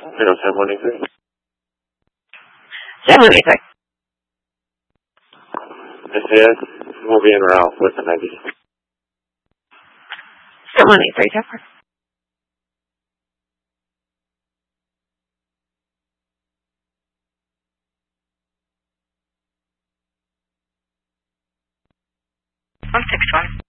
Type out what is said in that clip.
10-183. 783. This is, we'll be en route with the 90. 783, Jeffrey. One 6 1.